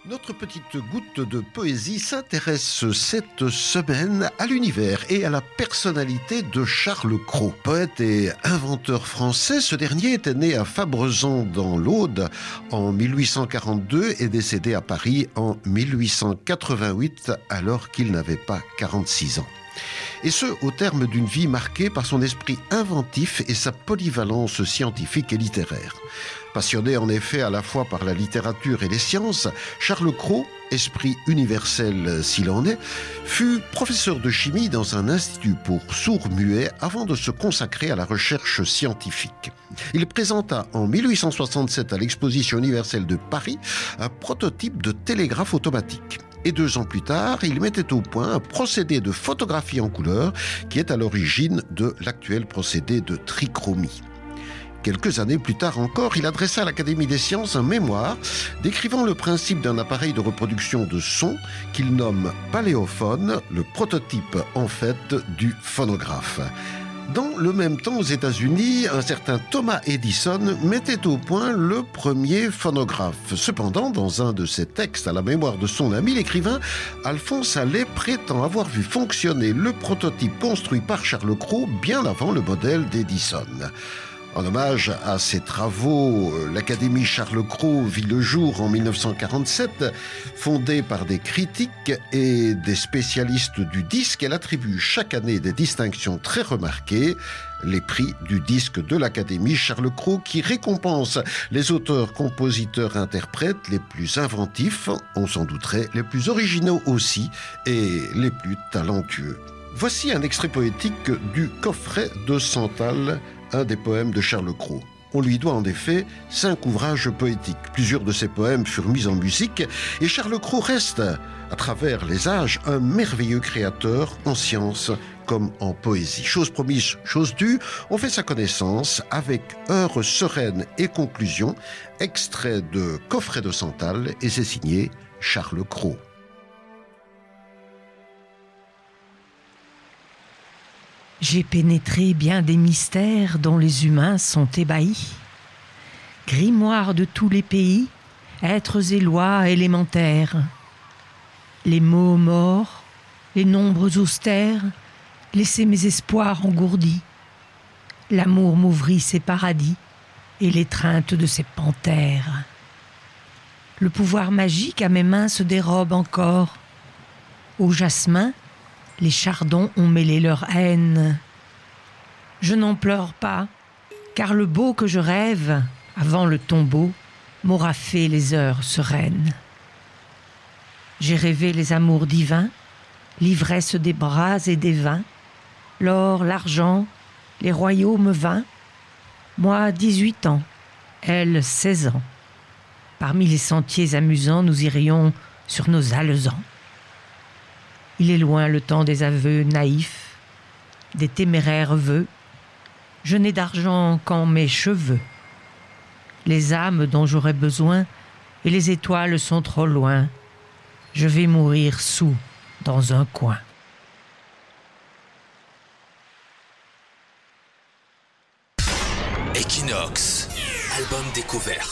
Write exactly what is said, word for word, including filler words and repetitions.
Notre petite goutte de poésie s'intéresse cette semaine à l'univers et à la personnalité de Charles Cros. Poète et inventeur français, ce dernier était né à Fabrezan dans l'Aude en mille huit cent quarante-deux et décédé à Paris en mille huit cent quatre-vingt-huit alors qu'il n'avait pas quarante-six ans. Et ce, au terme d'une vie marquée par son esprit inventif et sa polyvalence scientifique et littéraire. Passionné en effet à la fois par la littérature et les sciences, Charles Cros, esprit universel s'il en est, fut professeur de chimie dans un institut pour sourds-muets avant de se consacrer à la recherche scientifique. Il présenta en mille huit cent soixante-sept à l'Exposition universelle de Paris un prototype de télégraphe automatique. Et deux ans plus tard, il mettait au point un procédé de photographie en couleur qui est à l'origine de l'actuel procédé de trichromie. Quelques années plus tard encore, il adressa à l'Académie des sciences un mémoire décrivant le principe d'un appareil de reproduction de son qu'il nomme paléophone, le prototype en fait du phonographe. Dans le même temps, aux États-Unis, un certain Thomas Edison mettait au point le premier phonographe. Cependant, dans un de ses textes à la mémoire de son ami l'écrivain, Alphonse Allais prétend avoir vu fonctionner le prototype construit par Charles Cros bien avant le modèle d'Edison. En hommage à ses travaux, l'Académie Charles Cros vit le jour en mille neuf cent quarante-sept. Fondée par des critiques et des spécialistes du disque, elle attribue chaque année des distinctions très remarquées. Les prix du disque de l'Académie Charles Cros qui récompense les auteurs, compositeurs, interprètes les plus inventifs, on s'en douterait, les plus originaux aussi et les plus talentueux. Voici un extrait poétique du Coffret de Santal, un des poèmes de Charles Cros. On lui doit en effet cinq ouvrages poétiques. Plusieurs de ses poèmes furent mis en musique et Charles Cros reste, à travers les âges, un merveilleux créateur en sciences comme en poésie. Chose promise, chose due, on fait sa connaissance avec Heures sereines et conclusions, extrait de Coffret de Santal et c'est signé Charles Cros. J'ai pénétré bien des mystères dont les humains sont ébahis. Grimoire de tous les pays, êtres et lois élémentaires. Les mots morts, les nombres austères, laissaient mes espoirs engourdis. L'amour m'ouvrit ses paradis et l'étreinte de ses panthères. Le pouvoir magique à mes mains se dérobe encore. Au jasmin, les chardons ont mêlé leur haine. Je n'en pleure pas, car le beau que je rêve, avant le tombeau, m'aura fait les heures sereines. J'ai rêvé les amours divins, l'ivresse des bras et des vins, l'or, l'argent, les royaumes vains. Moi, dix-huit ans, elle, seize ans. Parmi les sentiers amusants, nous irions sur nos alezans. Il est loin le temps des aveux naïfs, des téméraires vœux. Je n'ai d'argent qu'en mes cheveux. Les âmes dont j'aurais besoin et les étoiles sont trop loin. Je vais mourir soûl dans un coin. Equinox, album découverte.